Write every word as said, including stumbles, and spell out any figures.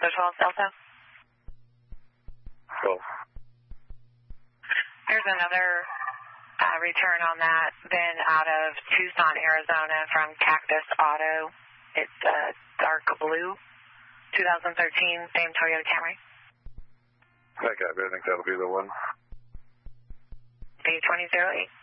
Chrysler twelve Delta. twelve. Here's another uh, return on that VIN out of Tucson, Arizona from Cactus Auto. It's uh, dark blue, twenty thirteen, same Toyota Camry. I got it. I think that'll be the one. B twenty oh eight.